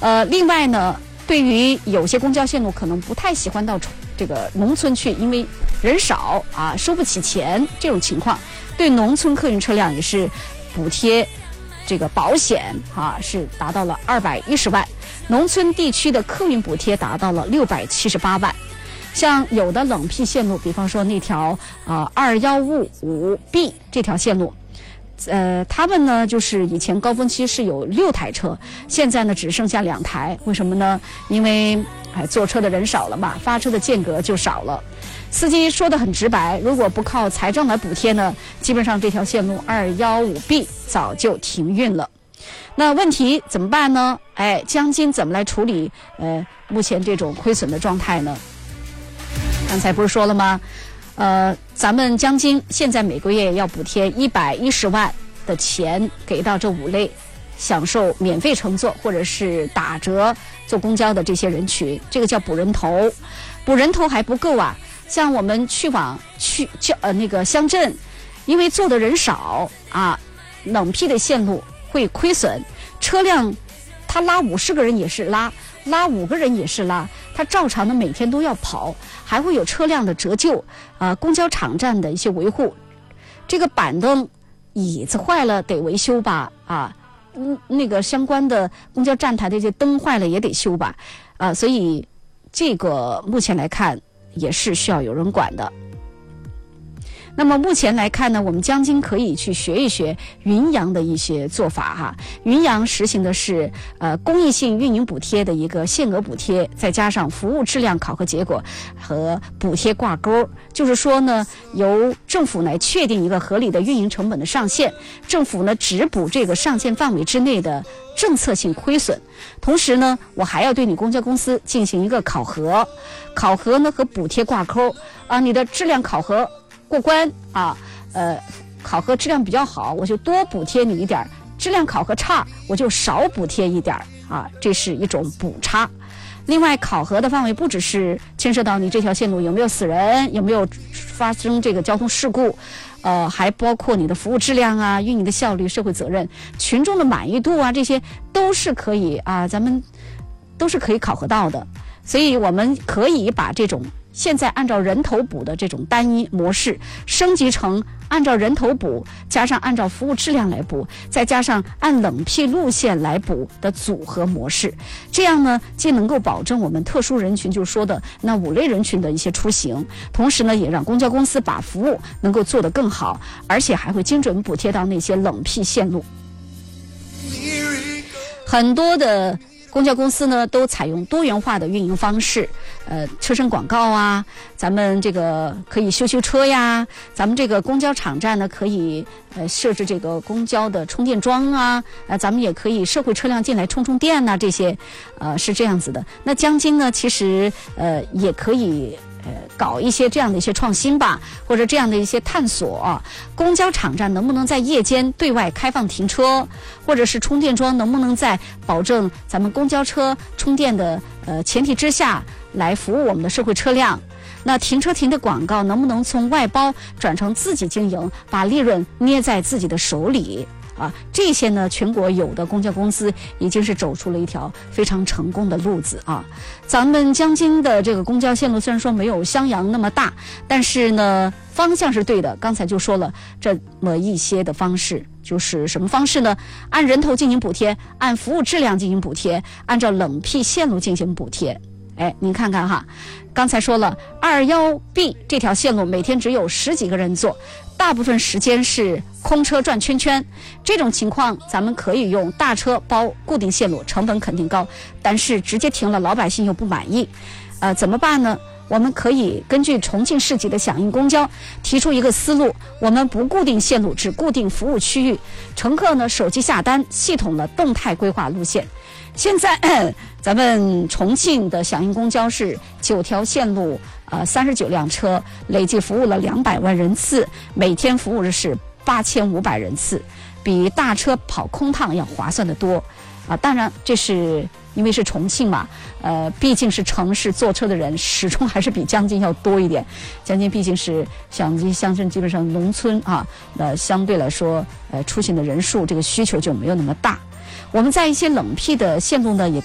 另外呢，对于有些公交线路可能不太喜欢到这个农村去，因为人少啊，收不起钱这种情况，对农村客运车辆也是补贴这个保险啊，是达到了210万，农村地区的客运补贴达到了678万。像有的冷僻线路，比方说那条2155B 这条线路，他们呢就是以前高峰期是有6台车，现在呢只剩下2台。为什么呢？因为坐车的人少了嘛，发车的间隔就少了。司机说得很直白，如果不靠财政来补贴呢，基本上这条线路215B 早就停运了。那问题怎么办呢？江津怎么来处理目前这种亏损的状态呢？刚才不是说了吗？咱们江津现在每个月要补贴110万的钱给到这5类享受免费乘坐或者是打折坐公交的这些人群，这个叫补人头。补人头还不够啊，像我们那个乡镇，因为坐的人少啊，冷僻的线路会亏损，车辆他拉50个人也是拉5个人也是拉，他照常的每天都要跑，还会有车辆的折旧公交场站的一些维护，这个板凳椅子坏了得维修吧那个相关的公交站台的这些灯坏了也得修吧所以这个目前来看也是需要有人管的。那么目前来看呢，我们江津可以去学一学云阳的一些做法云阳实行的是公益性运营补贴的一个限额补贴，再加上服务质量考核结果和补贴挂钩，就是说呢，由政府来确定一个合理的运营成本的上限，政府呢只补这个上限范围之内的政策性亏损。同时呢，我还要对你公交公司进行一个考核呢和补贴挂钩你的质量考核过关考核质量比较好，我就多补贴你一点；质量考核差，我就少补贴一点这是一种补差。另外，考核的范围不只是牵涉到你这条线路有没有死人，有没有发生这个交通事故，还包括你的服务质量运营的效率、社会责任、群众的满意度这些都是可以咱们都是可以考核到的。所以我们可以把这种现在按照人头补的这种单一模式升级成按照人头补加上按照服务质量来补，再加上按冷僻路线来补的组合模式。这样呢，既能够保证我们特殊人群就是说的那5类人群的一些出行，同时呢也让公交公司把服务能够做得更好，而且还会精准补贴到那些冷僻线路。很多的公交公司呢都采用多元化的运营方式，车身广告咱们这个可以修车呀，咱们这个公交场站呢可以设置这个公交的充电桩咱们也可以社会车辆进来充电这些是这样子的。那江津呢其实也可以搞一些这样的一些创新吧，或者这样的一些探索公交场站能不能在夜间对外开放停车，或者是充电桩能不能在保证咱们公交车充电的前提之下来服务我们的社会车辆。那停车亭的广告能不能从外包转成自己经营，把利润捏在自己的手里这些呢，全国有的公交公司已经是走出了一条非常成功的路子咱们江津的这个公交线路虽然说没有襄阳那么大，但是呢方向是对的。刚才就说了这么一些的方式，就是什么方式呢？按人头进行补贴，按服务质量进行补贴，按照冷僻线路进行补贴。您看看刚才说了21B 这条线路每天只有10几个人坐，大部分时间是空车转圈圈，这种情况咱们可以用大车包固定线路，成本肯定高，但是直接停了老百姓又不满意怎么办呢？我们可以根据重庆市级的响应公交提出一个思路，我们不固定线路，只固定服务区域，乘客呢手机下单，系统的动态规划路线。现在咱们重庆的响应公交是9条线路39辆车，累计服务了200万人次，每天服务的是8500人次，比大车跑空趟要划算得多当然这是因为是重庆嘛毕竟是城市，坐车的人始终还是比江津要多一点。江津毕竟是乡镇，基本上农村相对来说出行的人数这个需求就没有那么大。我们在一些冷僻的线路呢也